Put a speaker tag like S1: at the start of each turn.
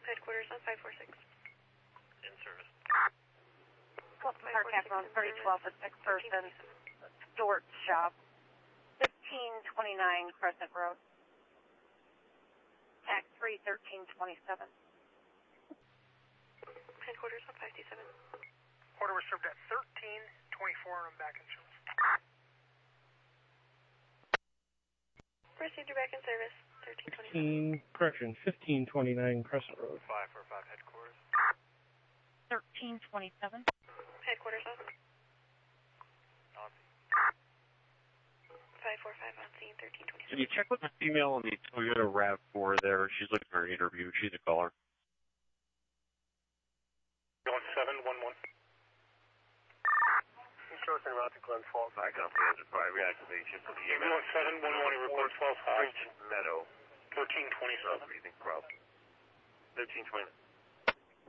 S1: Headquarters on 546.
S2: In service.
S3: Car Capital 3012 for 6 person. Stewart Shop. 1529 Crescent Road. Act 3, 1327.
S1: Headquarters on 527.
S4: Order was served at 1324 and back in service.
S1: Received your back in service. 1327.
S5: Correction, 1529 Crescent Road.
S2: 545 headquarters.
S3: 1327.
S1: Headquarters on.
S2: On.
S1: 545 on scene, 1327.
S6: Can you check with the female on the Toyota RAV4 there? She's looking for an interview. She's a caller.
S4: Going 711.
S2: Instruction route to Glen Falls. I comprehend by reactivation for the EMS.
S4: Going 711, report 12 High
S2: Meadow.
S4: 1327.
S2: Breathing problem. 1320.